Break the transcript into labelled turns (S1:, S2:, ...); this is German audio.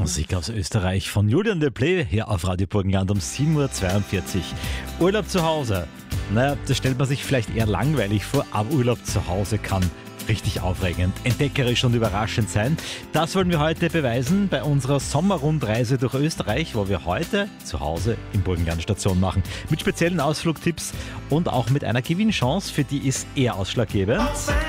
S1: Musik aus Österreich von Julian de Play hier auf Radio Burgenland um 7:42 Uhr. Urlaub zu Hause. Naja, das stellt man sich vielleicht eher langweilig vor, aber Urlaub zu Hause kann richtig aufregend, entdeckerisch und überraschend sein. Das wollen wir heute beweisen bei unserer Sommerrundreise durch Österreich, wo wir heute zu Hause im Burgenland Station machen. Mit speziellen Ausflugtipps und auch mit einer Gewinnchance, für die ist eher ausschlaggebend.